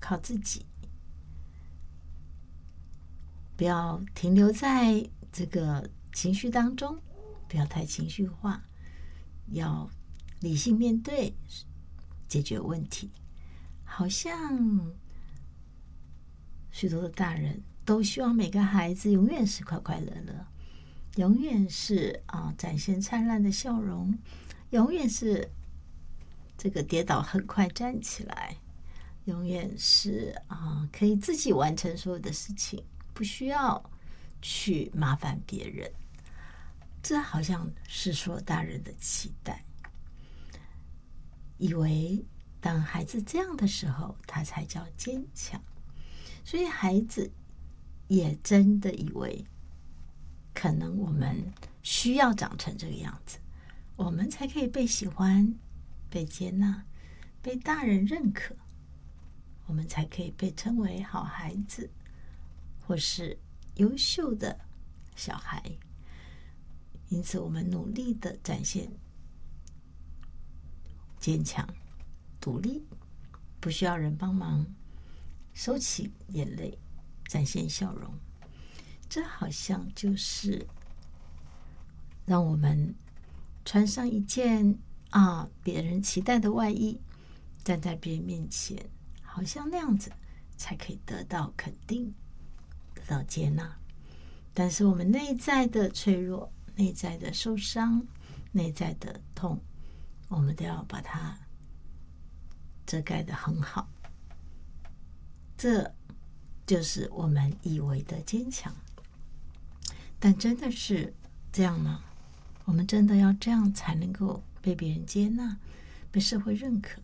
靠自己，不要停留在这个情绪当中，不要太情绪化，要理性面对，解决问题。好像许多的大人都希望每个孩子永远是快快乐乐，永远是展现灿烂的笑容，永远是这个跌倒很快站起来，永远是可以自己完成所有的事情，不需要去麻烦别人。这好像是所有大人的期待，以为当孩子这样的时候，他才叫坚强。所以孩子也真的以为，可能我们需要长成这个样子，我们才可以被喜欢、被接纳、被大人认可，我们才可以被称为好孩子，或是优秀的小孩。因此，我们努力的展现坚强、独立，不需要人帮忙，收起眼泪，展现笑容。这好像就是让我们穿上一件别人期待的外衣，站在别人面前，好像那样子才可以得到肯定，得到接纳。但是我们内在的脆弱，内在的受伤，内在的痛，我们都要把它遮盖得很好。这就是我们以为的坚强，但真的是这样吗？我们真的要这样才能够被别人接纳，被社会认可？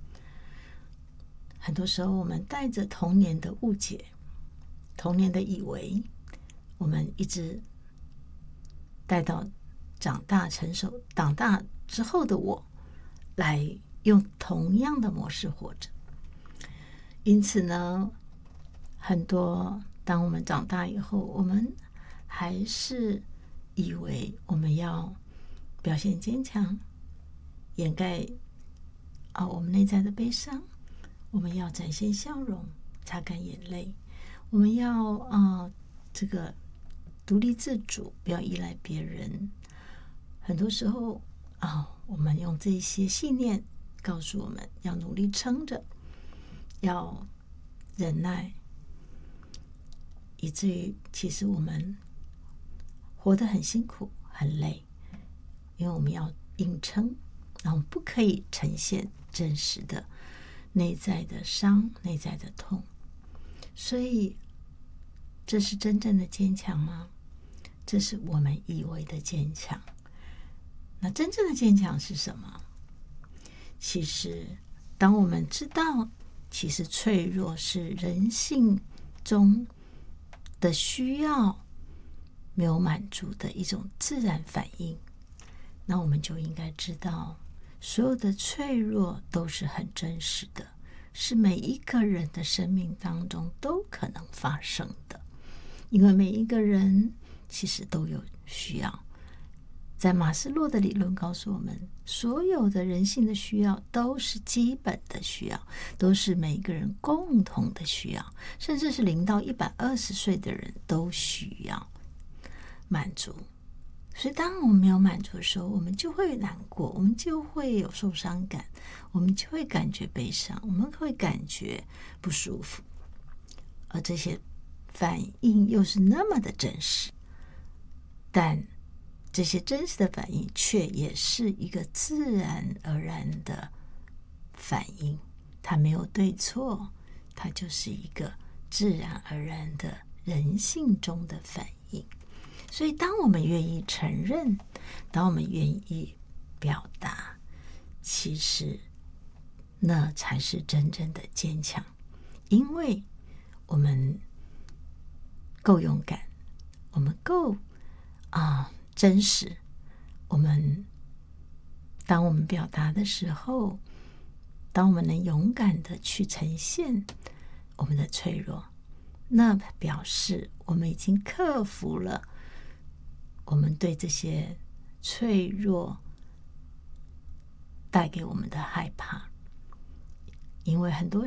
很多时候我们带着童年的误解，童年的以为，我们一直带到长大成熟，长大之后的我来用同样的模式活着。因此呢，很多当我们长大以后，我们还是以为我们要表现坚强，掩盖我们内在的悲伤，我们要展现笑容，擦干眼泪，我们要这个独立自主，不要依赖别人。很多时候我们用这些信念告诉我们要努力撑着，要忍耐，以至于其实我们活得很辛苦很累，因为我们要硬撑，然后不可以呈现真实的内在的伤，内在的痛。所以这是真正的坚强吗？这是我们以为的坚强。那真正的坚强是什么？其实当我们知道其实脆弱是人性中的需要没有满足的一种自然反应，那我们就应该知道所有的脆弱都是很真实的，是每一个人的生命当中都可能发生的。因为每一个人其实都有需要，在马斯洛的理论告诉我们，所有的人性的需要都是基本的需要，都是每一个人共同的需要，甚至是0到120岁的人都需要满足。所以当我们没有满足的时候，我们就会难过，我们就会有受伤感，我们就会感觉悲伤，我们会感觉不舒服，而这些反应又是那么的真实，但这些真实的反应却也是一个自然而然的反应，它没有对错，它就是一个自然而然的人性中的反应。所以当我们愿意承认，当我们愿意表达，其实那才是真正的坚强，因为我们够勇敢，我们够真实，当我们表达的时候，当我们能勇敢的去呈现我们的脆弱，那表示我们已经克服了我们对这些脆弱带给我们的害怕。因为很多